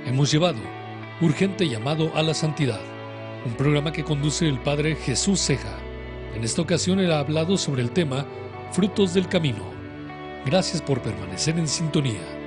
hemos llevado Urgente Llamado a la Santidad, un programa que conduce el Padre Jesús Ceja. En esta ocasión él ha hablado sobre el tema Frutos del Camino. Gracias por permanecer en sintonía.